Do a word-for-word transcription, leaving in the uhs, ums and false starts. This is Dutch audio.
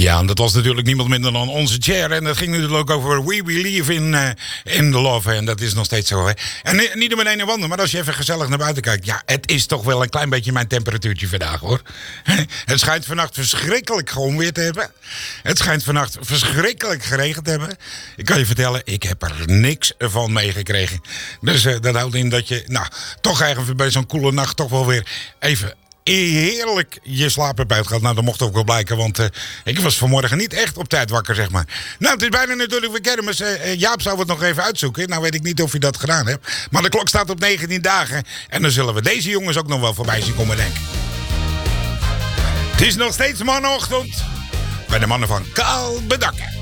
Ja, en dat was natuurlijk niemand minder dan onze Cher. En dat ging natuurlijk over We Believe in, uh, in the Love. En dat is nog steeds zo. Hè. En niet, niet om een ene wandel, maar als je even gezellig naar buiten kijkt. Ja, het is toch wel een klein beetje mijn temperatuurtje vandaag, hoor. Het schijnt vannacht verschrikkelijk gewoon weer te hebben. Het schijnt vannacht verschrikkelijk geregend te hebben. Ik kan je vertellen, ik heb er niks van meegekregen. Dus uh, dat houdt in dat je, nou, toch eigenlijk bij zo'n koele nacht toch wel weer even heerlijk je slaap hebt uitgehad. Nou, dat mocht ook wel blijken, want uh, ik was vanmorgen niet echt op tijd wakker, zeg maar. Nou, het is bijna natuurlijk weer kermis. Uh, Jaap zou het nog even uitzoeken. Nou weet ik niet of je dat gedaan hebt. Maar de klok staat op negentien dagen. En dan zullen we deze jongens ook nog wel voorbij zien komen, denk ik. Het is nog steeds maandagochtend bij de mannen van Kaal Bedakken.